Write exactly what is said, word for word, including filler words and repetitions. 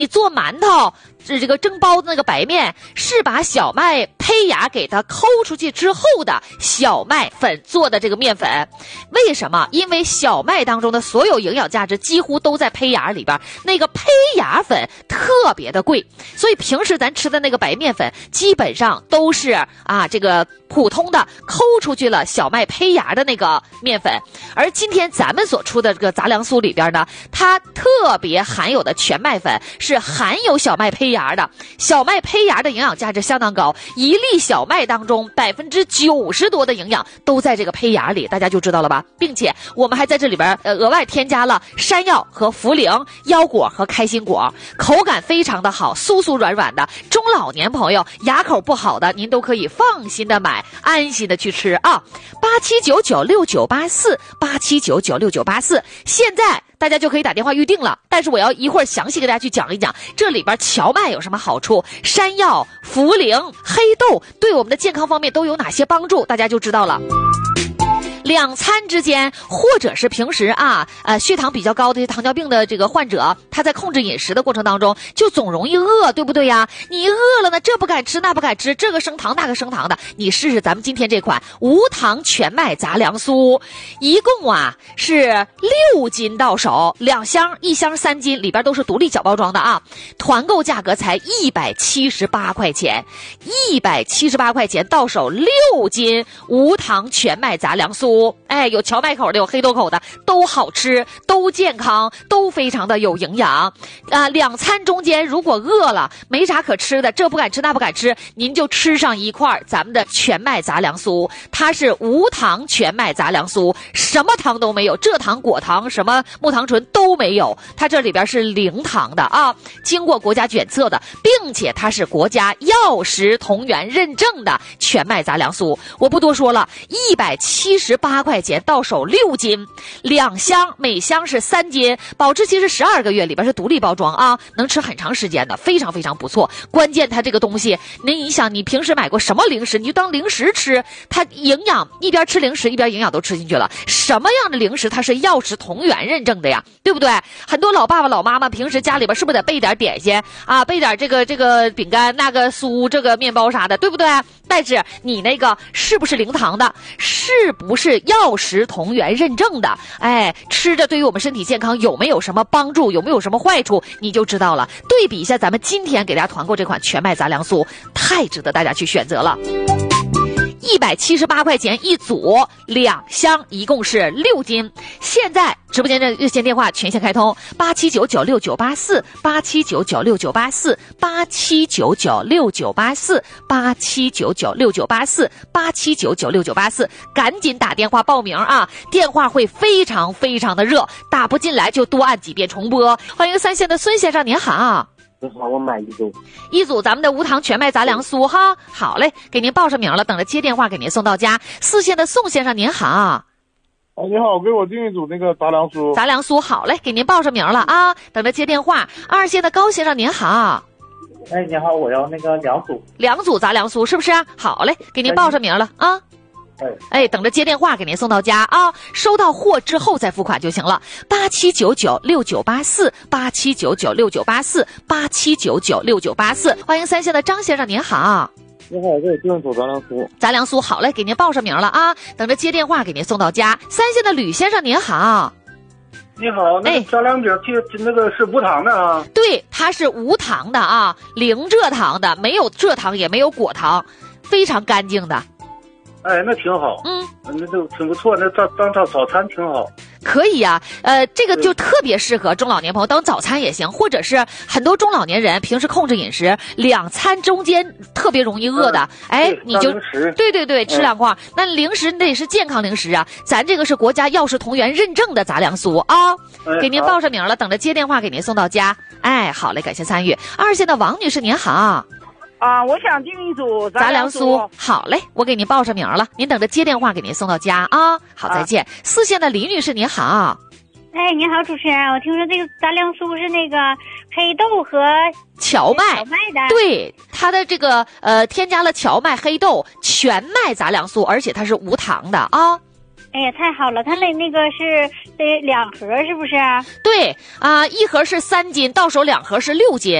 你做馒头，这这个蒸包子那个白面是把小麦胚芽给它抠出去之后的小麦粉做的这个面粉。为什么？因为小麦当中的所有营养价值几乎都在胚芽里边，那个胚芽粉特别的贵，所以平时咱吃的那个白面粉基本上都是啊这个普通的抠出去了小麦胚芽的那个面粉。而今天咱们所出的这个杂粮酥里边呢，它特别含有的全麦粉是含有小麦胚芽的，小麦胚芽的营养价值相当高，一粒小麦当中百分之九十多的营养都在这个胚芽里，大家就知道了吧？并且我们还在这里边呃额外添加了山药和茯苓、腰果和开心果，口感非常的好，酥酥软软的。中老年朋友牙口不好的，您都可以放心的买，安心的去吃啊！八七九九六九八四八七九九六九八四，现在大家就可以打电话预定了。但是我要一会儿详细给大家去讲一讲这里边荞麦有什么好处，山药、茯苓、黑豆对我们的健康方面都有哪些帮助，大家就知道了。两餐之间，或者是平时啊，呃，血糖比较高的糖尿病的这个患者，他在控制饮食的过程当中，就总容易饿，对不对呀？你饿了呢，这不敢吃，那不敢吃，这个升糖，那个升糖的，你试试咱们今天这款无糖全麦杂粮酥，一共啊是六斤到手，两箱，一箱三斤，里边都是独立小包装的啊，团购价格才一百七十八块钱，一百七十八块钱到手六斤无糖全麦杂粮酥。哎，有荞麦口的，有黑豆口的，都好吃，都健康，都非常的有营养啊！两餐中间如果饿了没啥可吃的，这不敢吃那不敢吃，您就吃上一块咱们的全麦杂粮酥，它是无糖全麦杂粮酥，什么糖都没有，蔗糖、果糖、什么木糖醇都没有，它这里边是零糖的啊，经过国家检测的，并且它是国家药食同源认证的全麦杂粮酥。我不多说了，一百七十八块钱到手六斤，两箱，每箱是三斤，保质期是十二个月，里边是独立包装啊，能吃很长时间的，非常非常不错。关键它这个东西，那你想你平时买过什么零食，你就当零食吃，它营养一边吃零食一边营养都吃进去了。什么样的零食它是药食同源认证的呀？对不对？很多老爸爸老妈妈平时家里边是不是得备点点心啊，备点这个这个饼干、那个酥、这个面包啥的，对不对？但是你那个是不是零糖的？是不是药食同源认证的？哎，吃着对于我们身体健康有没有什么帮助，有没有什么坏处，你就知道了。对比一下咱们今天给大家团购这款全麦杂粮酥，太值得大家去选择了。一百七十八块钱一组，两箱，一共是六斤。现在直播间的热线电话全线开通，八七九九六九八四，八七九九六九八四，八七九九六九八四，八七九九六九八四，八七九九六九八四，赶紧打电话报名啊！电话会非常非常的热，打不进来就多按几遍重播。欢迎三线的孙先生，您好。 你好，我买一组， 一组咱们的无糖全麦杂粮酥哈。好嘞，给您报上名了，等着接电话给您送到家。四线的宋先生您好。 哎，你好，给我订一组那个杂粮酥。 杂粮酥好嘞，给您报上名了啊，等着接电话。二线的高先生您好。 哎，你好，我要那个两组。 两组杂粮酥是不是？好嘞，给您报上名了啊。哎，等着接电话给您送到家啊！收到货之后再付款就行了。八七九九六九八四，八七九九六九八四，八七九九六九八四。欢迎三线的张先生，您好。 你好，给我订一组杂粮酥。 杂粮酥好嘞，给您报上名了啊！等着接电话给您送到家。三线的吕先生，您好。 你好，那个杂粮饼就那个是无糖的啊？ 对，它是无糖的啊，零蔗糖的，没有蔗糖也没有果糖，非常干净的。 哎，那挺好， 嗯， 那都挺不错，那当当早早餐挺好。 可以呀、啊，呃，这个就特别适合中老年朋友当早餐也行，或者是很多中老年人平时控制饮食，两餐中间特别容易饿的，嗯、哎，你就对对对，吃两块、嗯。那零食得是健康零食啊，咱这个是国家药食同源认证的杂粮酥啊、哎，给您报上名了，等着接电话给您送到家。哎，好嘞，感谢参与。二线的王女士您好。 啊，我想订一组杂粮酥。好嘞，我给您报上名了，您等着接电话给您送到家啊。好，再见。啊、四线的李女士您好。 哎，你好，主持人，我听说这个杂粮酥是那个黑豆和荞麦， 荞麦的， 对，它的这个呃添加了荞麦、黑豆全麦杂粮酥，而且它是无糖的啊。 哎呀，太好了，它那那个是得两盒，是不是？ 对啊、呃，一盒是三斤，到手两盒是六斤。